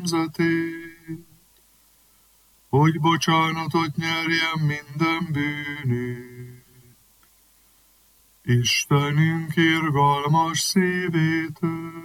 nemzetét, hogy bocsánatot nyerjen minden bűnük. Istenünk irgalmas szívétől.